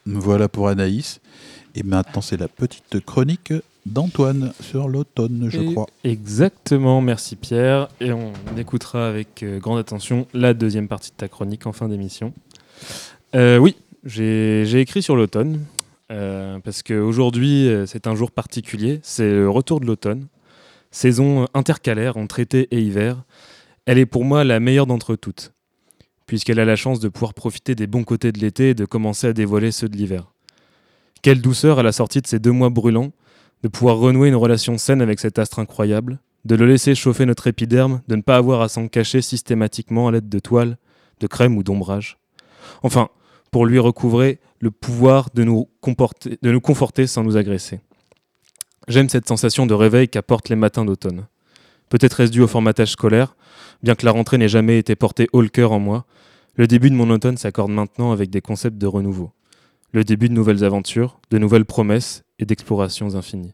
Voilà pour Anaïs. Et maintenant, c'est la petite chronique d'Antoine sur l'automne, je crois. Exactement, merci Pierre. Et on écoutera avec grande attention la deuxième partie de ta chronique en fin d'émission. Oui, j'ai écrit sur l'automne, parce qu'aujourd'hui, c'est un jour particulier. C'est le retour de l'automne, saison intercalaire entre été et hiver. Elle est pour moi la meilleure d'entre toutes, puisqu'elle a la chance de pouvoir profiter des bons côtés de l'été et de commencer à dévoiler ceux de l'hiver. Quelle douceur à la sortie de ces 2 mois brûlants, de pouvoir renouer une relation saine avec cet astre incroyable, de le laisser chauffer notre épiderme, de ne pas avoir à s'en cacher systématiquement à l'aide de toiles, de crème ou d'ombrage. Enfin, pour lui recouvrer le pouvoir de nous conforter sans nous agresser. J'aime cette sensation de réveil qu'apportent les matins d'automne. Peut-être est-ce dû au formatage scolaire, bien que la rentrée n'ait jamais été portée haut le cœur en moi. Le début de mon automne s'accorde maintenant avec des concepts de renouveau. Le début de nouvelles aventures, de nouvelles promesses et d'explorations infinies.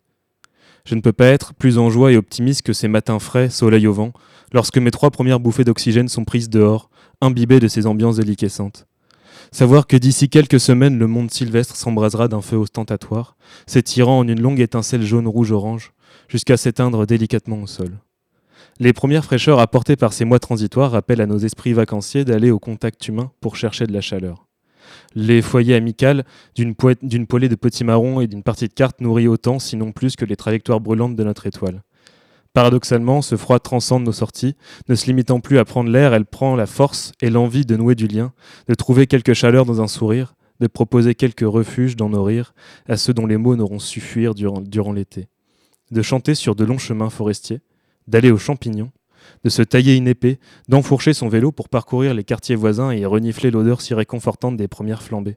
Je ne peux pas être plus en joie et optimiste que ces matins frais, soleil au vent, lorsque mes 3 premières bouffées d'oxygène sont prises dehors, imbibées de ces ambiances déliquescentes. Savoir que d'ici quelques semaines, le monde sylvestre s'embrasera d'un feu ostentatoire, s'étirant en une longue étincelle jaune-rouge-orange, jusqu'à s'éteindre délicatement au sol. Les premières fraîcheurs apportées par ces mois transitoires rappellent à nos esprits vacanciers d'aller au contact humain pour chercher de la chaleur. Les foyers amicales d'une poêlée de petits marrons et d'une partie de cartes nourrit autant, sinon plus, que les trajectoires brûlantes de notre étoile. Paradoxalement, ce froid transcende nos sorties, ne se limitant plus à prendre l'air, elle prend la force et l'envie de nouer du lien, de trouver quelque chaleur dans un sourire, de proposer quelques refuges dans nos rires à ceux dont les mots n'auront su fuir durant l'été, de chanter sur de longs chemins forestiers, d'aller aux champignons, de se tailler une épée, d'enfourcher son vélo pour parcourir les quartiers voisins et renifler l'odeur si réconfortante des premières flambées.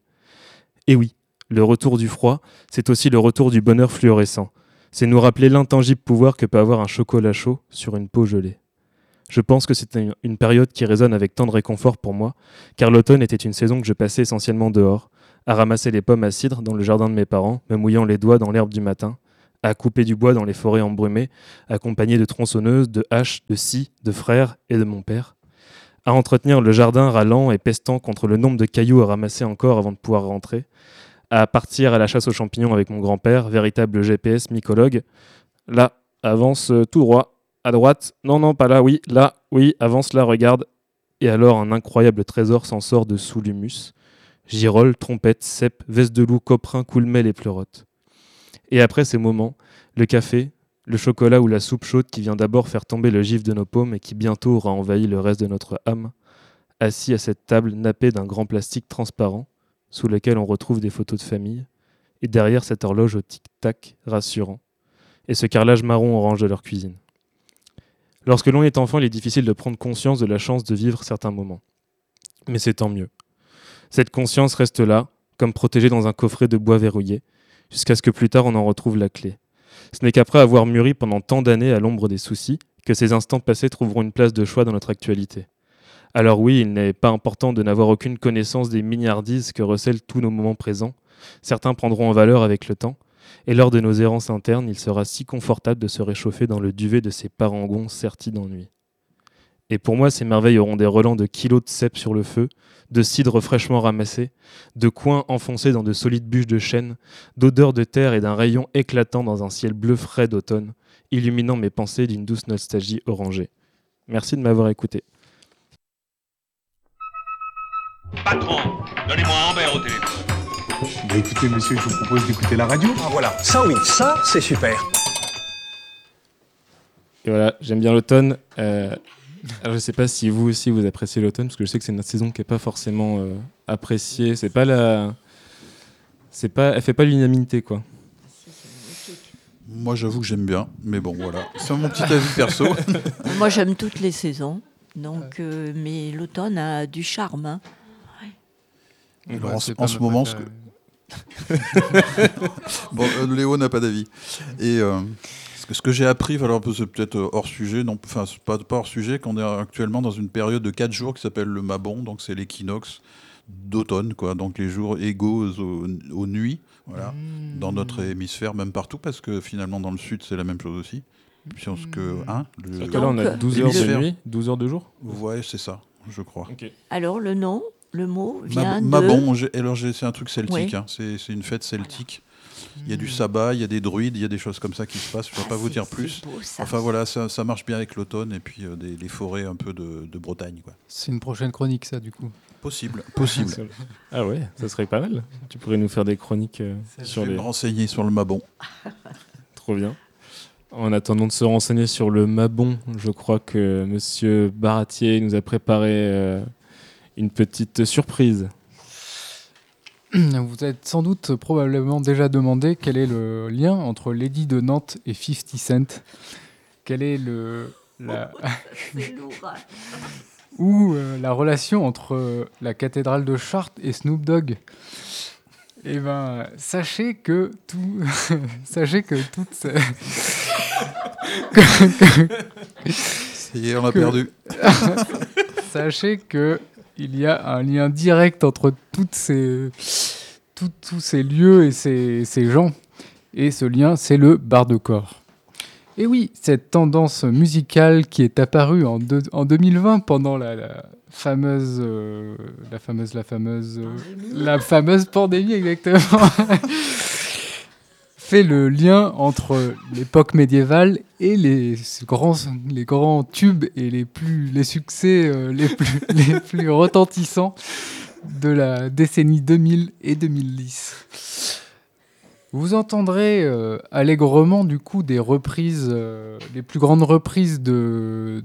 Et oui, le retour du froid, c'est aussi le retour du bonheur fluorescent. C'est nous rappeler l'intangible pouvoir que peut avoir un chocolat chaud sur une peau gelée. Je pense que c'est une période qui résonne avec tant de réconfort pour moi, car l'automne était une saison que je passais essentiellement dehors, à ramasser les pommes à cidre dans le jardin de mes parents, me mouillant les doigts dans l'herbe du matin, à couper du bois dans les forêts embrumées, accompagné de tronçonneuses, de haches, de scies, de frères et de mon père, à entretenir le jardin râlant et pestant contre le nombre de cailloux à ramasser encore avant de pouvoir rentrer, à partir à la chasse aux champignons avec mon grand-père, véritable GPS mycologue. Là, avance tout droit, à droite, non, pas là, oui, avance là, regarde. Et alors un incroyable trésor s'en sort de sous l'humus. Girolles, trompettes, cèpes, veste de loup, coprins, coulmelles et pleurotes. Et après ces moments, le café, le chocolat ou la soupe chaude qui vient d'abord faire tomber le gif de nos paumes et qui bientôt aura envahi le reste de notre âme, assis à cette table nappée d'un grand plastique transparent, sous lequel on retrouve des photos de famille, et derrière cette horloge au tic-tac rassurant, et ce carrelage marron-orange de leur cuisine. Lorsque l'on est enfant, il est difficile de prendre conscience de la chance de vivre certains moments. Mais c'est tant mieux. Cette conscience reste là, comme protégée dans un coffret de bois verrouillé, jusqu'à ce que plus tard on en retrouve la clé. Ce n'est qu'après avoir mûri pendant tant d'années à l'ombre des soucis que ces instants passés trouveront une place de choix dans notre actualité. Alors oui, il n'est pas important de n'avoir aucune connaissance des milliardises que recèlent tous nos moments présents. Certains prendront en valeur avec le temps, et lors de nos errances internes, il sera si confortable de se réchauffer dans le duvet de ces parangons sertis d'ennui. Et pour moi, ces merveilles auront des relents de kilos de cèpes sur le feu, de cidre fraîchement ramassé, de coins enfoncés dans de solides bûches de chêne, d'odeurs de terre et d'un rayon éclatant dans un ciel bleu frais d'automne, illuminant mes pensées d'une douce nostalgie orangée. Merci de m'avoir écouté. Patron, donnez-moi Ambert au téléphone. Bah écoutez, monsieur, je vous propose d'écouter la radio. Ah voilà, ça oui, ça c'est super. Et voilà, j'aime bien l'automne. Alors je ne sais pas si vous aussi vous appréciez l'automne, parce que je sais que c'est une saison qui n'est pas forcément appréciée. Elle fait pas l'unanimité, quoi. Moi, j'avoue que j'aime bien, mais bon, voilà. C'est mon petit avis perso. Moi, j'aime toutes les saisons, donc, mais l'automne a du charme. Hein. Alors, en ce moment, bon, Léo n'a pas d'avis. Et ce que j'ai appris, alors c'est peut-être hors sujet, non, enfin c'est pas hors sujet, qu'on est actuellement dans une période de 4 jours qui s'appelle le Mabon, donc c'est l'équinoxe d'automne, quoi. Donc les jours égaux aux nuits, voilà, dans notre hémisphère, même partout, parce que finalement dans le sud c'est la même chose aussi. Puisque, là on a 12 heures de nuit, 12 heures de jour. Ouais, c'est ça, je crois. Okay. Alors le nom Le mot vient de... Mabon, c'est un truc celtique, Oui. hein. C'est une fête celtique. Il y a du sabbat, il y a des druides, il y a des choses comme ça qui se passent. Je ne vais pas vous dire plus. C'est beau, ça. Enfin voilà, ça marche bien avec l'automne et puis les forêts un peu de Bretagne, quoi. C'est une prochaine chronique, ça, du coup. Possible. Ah ouais, ça serait pas mal. Tu pourrais nous faire des chroniques Je sur vais les... me renseigner sur le Mabon. Trop bien. En attendant de se renseigner sur le Mabon, je crois que Monsieur Baratier nous a préparé une petite surprise. Vous êtes sans doute probablement déjà demandé quel est le lien entre Lady de Nantes et 50 Cent. Quel est C'est lourd. ou la relation entre la cathédrale de Chartres et Snoop Dogg. Eh ben, sachez que toutes ces... Ça y est, on a perdu. Sachez que il y a un lien direct entre tous ces lieux et ces gens. Et ce lien, c'est le bar de corps. Et oui, cette tendance musicale qui est apparue en 2020 pendant la fameuse pandémie, exactement, fait le lien entre l'époque médiévale et les grands tubes et les succès les plus retentissants de la décennie 2000 et 2010. Vous entendrez allègrement du coup des reprises, les plus grandes reprises de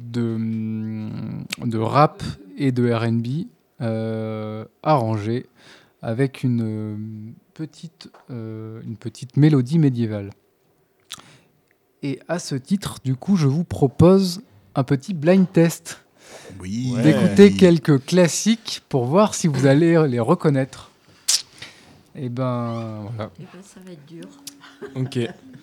rap et de R&B arrangées avec une petite mélodie médiévale. Et à ce titre, du coup, je vous propose un petit blind test. Oui. D'écouter quelques classiques pour voir si vous allez les reconnaître. Et ben voilà. Eh ben, ça va être dur. Ok.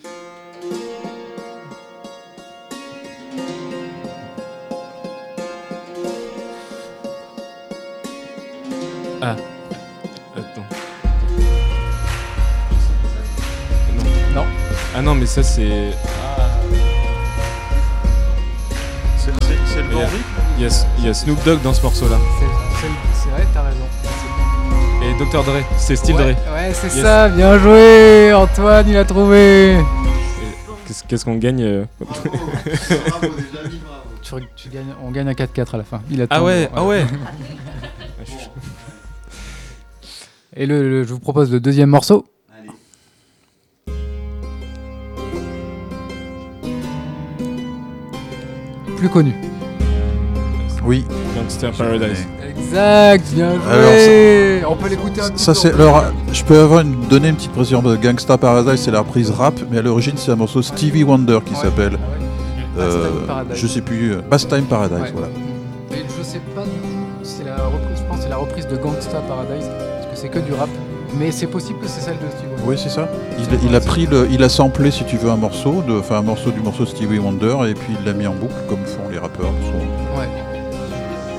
Ah. Attends. Non. Ah non, mais ça c'est... C'est le bon rythme. Il y a Snoop Dogg dans ce morceau-là. C'est vrai, t'as raison. Et Dr. Dre, c'est Still Ouais, Dre. ouais, c'est Yes. ça, bien joué, Antoine, il a trouvé. Qu'est-ce qu'on gagne Tu gagnes, on gagne un 4-4 à la fin. Il attend, Ah ouais, voilà. ah ouais. Et je vous propose le deuxième morceau. Plus connu. Oui. Gangster Paradise. Exact, bien joué. On peut l'écouter un petit Ça peu. c'est. Alors, je peux donner une petite précision de Gangsta Paradise, c'est la reprise rap, mais à l'origine c'est un morceau Stevie Wonder qui Ouais. s'appelle. Pastime Paradise. Je sais plus. Pastime Paradise, Ouais. voilà. Et je sais pas du tout, c'est la reprise, je pense que c'est la reprise de Gangsta Paradise, parce que c'est que du rap. Mais c'est possible que c'est celle de Steve Wonder. Oui, c'est ça. Il a samplé, si tu veux, un morceau du morceau Stevie Wonder, et puis il l'a mis en boucle, comme font les rappeurs. Ouais.